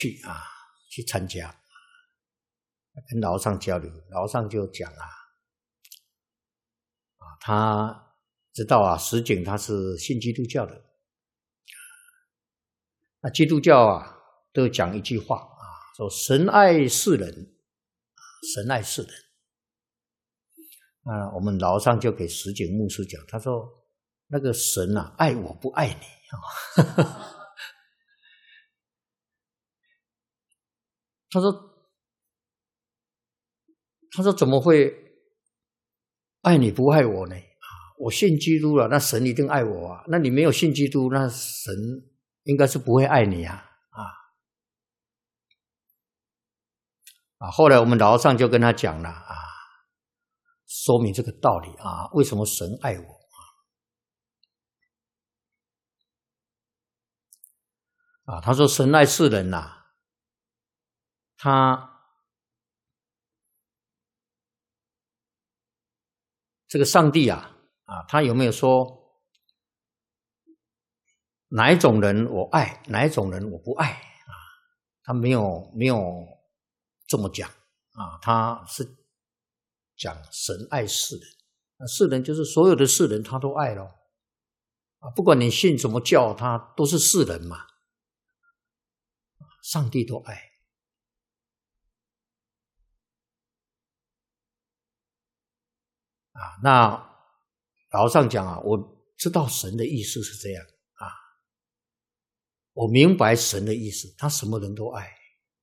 去参加，跟老和尚交流，老和尚就讲他知道石井他是信基督教的，那基督教都讲一句话说神爱世人，神爱世人。我们老和尚就给石井牧师讲，他说那个神爱我不爱你他说怎么会爱你不爱我呢？我信基督了，那神一定爱我那你没有信基督，那神应该是不会爱你后来我们老和尚就跟他讲了说明这个道理为什么神爱我他说神爱世人他这个上帝他有没有说哪一种人我爱，哪一种人我不爱他没有这么讲他是讲神爱世人，世人就是所有的世人他都爱咯不管你信什么教，他都是世人嘛，上帝都爱那老和尚讲我知道神的意思是这样我明白神的意思，他什么人都爱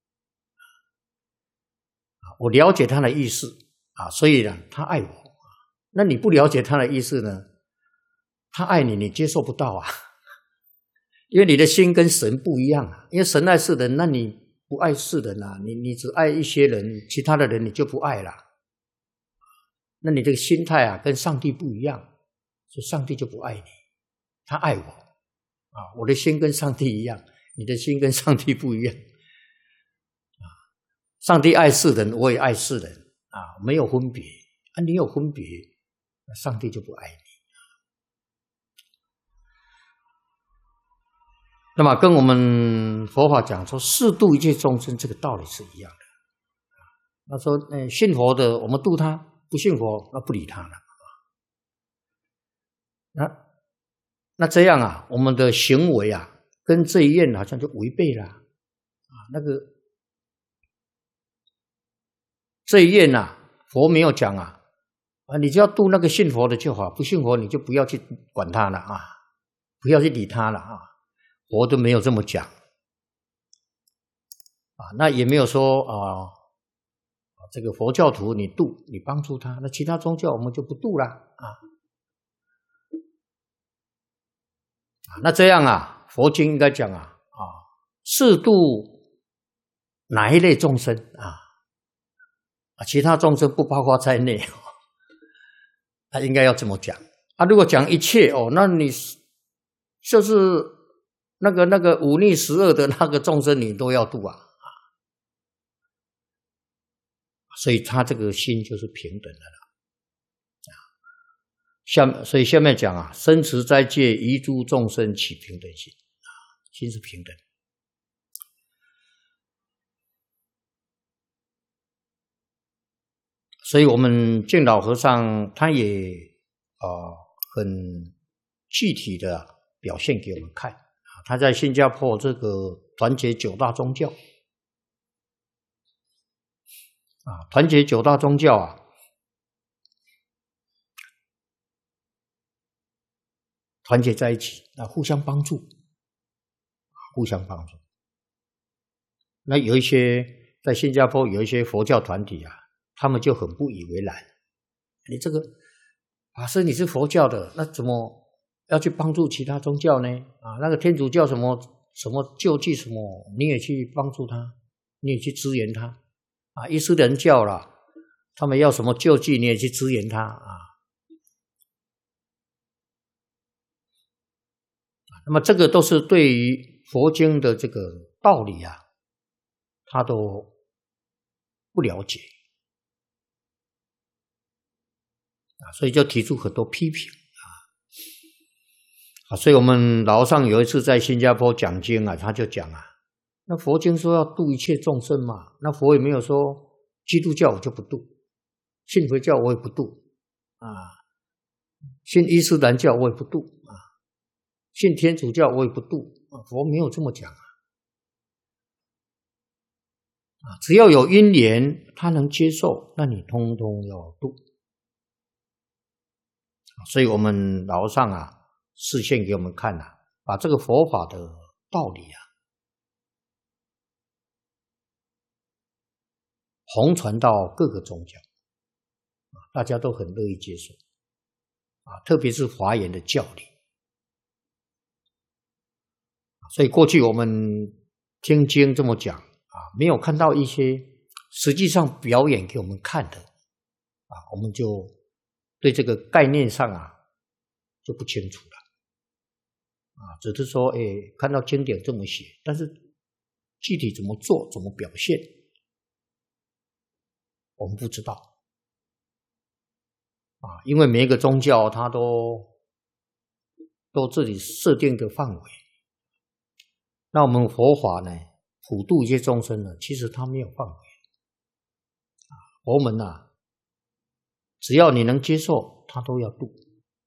我了解他的意思所以呢他爱我那你不了解他的意思呢，他爱你，你接受不到因为你的心跟神不一样因为神爱世人，那你不爱世人你只爱一些人，其他的人你就不爱了，那你这个心态跟上帝不一样，所以上帝就不爱你，他爱我我的心跟上帝一样，你的心跟上帝不一样上帝爱世人，我也爱世人没有分别你有分别，上帝就不爱你。那么跟我们佛法讲说誓度一切众生，这个道理是一样的那说信佛的我们度他，不信佛那不理他了那这样我们的行为跟这一愿好像就违背了那个这一愿佛没有讲你只要度那个信佛的就好，不信佛你就不要去管他了不要去理他了佛都没有这么讲那也没有说这个佛教徒你度你帮助他，那其他宗教我们就不度了那这样佛经应该讲誓度哪一类众生其他众生不包括在内他应该要这么讲如果讲一切那你就是那个忤逆十恶的那个众生你都要度所以他这个心就是平等的了所以下面讲生持斋戒遗诸众生起平等心心是平等。所以我们净老和尚他也很具体的表现给我们看他在新加坡这个团结九大宗教团结九大宗教团结在一起互相帮助那有一些在新加坡有一些佛教团体他们就很不以为然，你这个法师你是佛教的，那怎么要去帮助其他宗教呢那个天主教什么救济什么你也去帮助他，你也去支援他伊斯兰教啦他们要什么救济你也去支援他那么这个都是对于佛经的这个道理他都不了解所以就提出很多批评所以我们老和尚有一次在新加坡讲经他就讲那佛经说要度一切众生嘛，那佛也没有说基督教我就不度，信佛教我也不度啊，信伊斯兰教我也不度啊，信天主教我也不度啊，佛没有这么讲啊。只要有因缘，他能接受，那你通通要度。所以我们老和尚啊，示现给我们看啊，把这个佛法的道理啊，弘传到各个宗教，大家都很乐意接受啊，特别是华严的教理。所以过去我们听经这么讲啊，没有看到一些实际上表演给我们看的啊，我们就对这个概念上啊就不清楚了啊，只是说看到经典这么写，但是具体怎么做怎么表现我们不知道啊，因为每一个宗教它都自己设定的范围。那我们佛法呢，普度一切众生呢，其实它没有范围啊，佛门啊，只要你能接受，它都要度。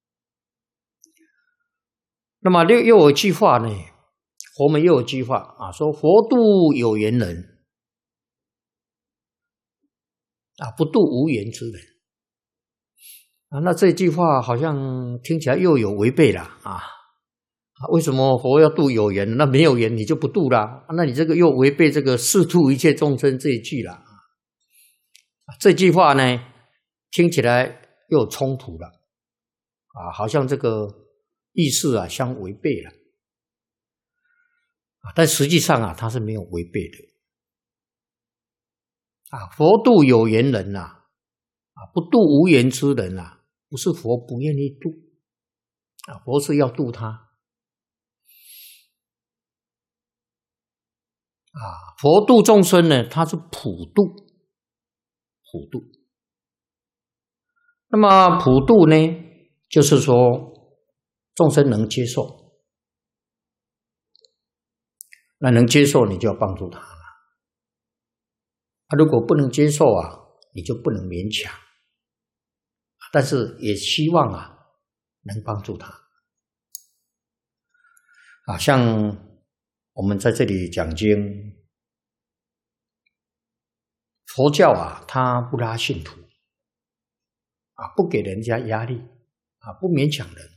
那么又有一句话呢，佛门又有一句话啊，说佛度有缘人啊，不度无缘之人啊。那这句话好像听起来又有违背了啊。为什么佛要度有缘？那没有缘你就不度啦？那你这个又违背这个誓度一切众生这一句了。这句话呢，听起来又有冲突了啊，好像这个意思啊相违背了啊，但实际上啊，它是没有违背的啊。佛度有缘人呐，啊，不度无缘之人啊，不是佛不愿意度啊，佛是要度他。啊，佛度众生呢，它是普度，普度。那么普度呢，就是说众生能接受，那能接受你就要帮助他了。如果不能接受啊，你就不能勉强，但是也希望啊能帮助他。啊，像我们在这里讲经，佛教啊，它不拉信徒啊，不给人家压力啊，不勉强人。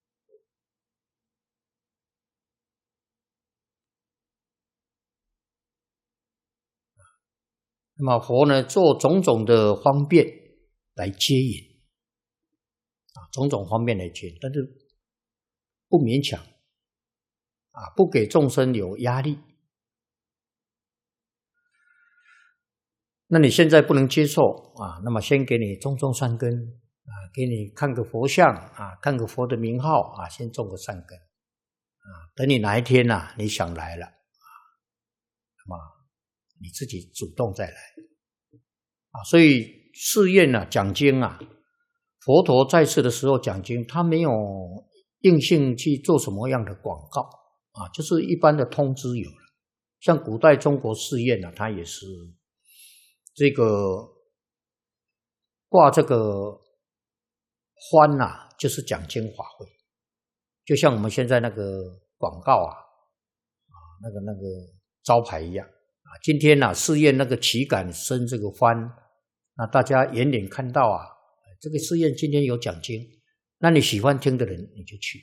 那么佛呢，做种种的方便来接引啊，种种方便来接引，但是不勉强啊，不给众生有压力。那你现在不能接受啊，那么先给你种种善根啊，给你看个佛像啊，看个佛的名号啊，先种个善根啊，等你哪一天啊，你想来了啊，那么你自己主动再来啊。所以寺院啊讲经啊，佛陀在世的时候讲经，他没有硬性去做什么样的广告啊，就是一般的通知有了。像古代中国寺院啊，它也是这个挂这个幡啊，就是讲经法会，就像我们现在那个广告啊，那个招牌一样啊。今天啊，寺院那个旗杆升这个幡，那大家眼脸看到啊，这个寺院今天有讲经，那你喜欢听的人你就去，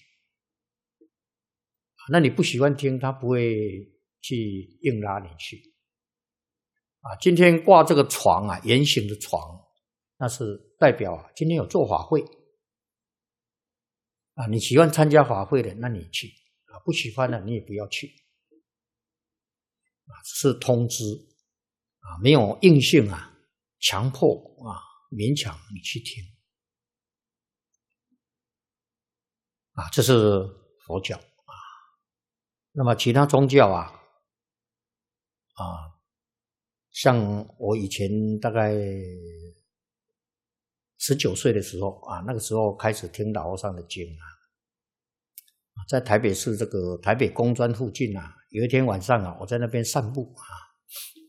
那你不喜欢听，他不会去硬拉你去啊。今天挂这个床啊，圆形的床，那是代表啊，今天有做法会啊。你喜欢参加法会的，那你去啊；不喜欢的，你也不要去啊。是通知啊，没有硬性啊，强迫啊，勉强你去听啊。这是佛教啊。那么其他宗教啊，像我以前大概19岁的时候啊，那个时候开始听老和尚的经啊， 在台北市这个台北工专附近啊，有一天晚上啊，我在那边散步啊，